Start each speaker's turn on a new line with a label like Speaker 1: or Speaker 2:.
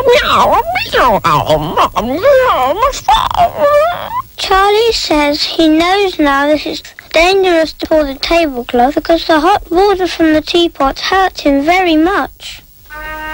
Speaker 1: Charlie says he knows now that it's dangerous to pull the tablecloth because the hot water from the teapot hurt him very much.